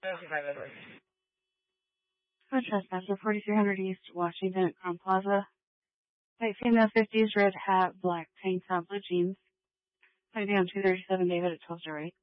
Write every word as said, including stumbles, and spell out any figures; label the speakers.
Speaker 1: Okay, bye, bye, bye.
Speaker 2: Foot trespasser, forty-three hundred East Washington at Crown Plaza. White female, fifties, red hat, black tank top, blue jeans. Fighting on two thirty-seven David at twelve to right.